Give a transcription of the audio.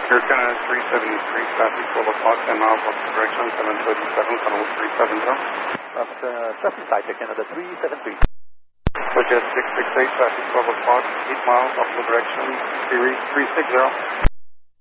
Air Canada 373, traffic 12 o'clock, 10 miles off the direction, 737, Canada 370. Traffic site, Air Canada 373. Jet 668, traffic 12 o'clock, 8 miles off the direction, 360.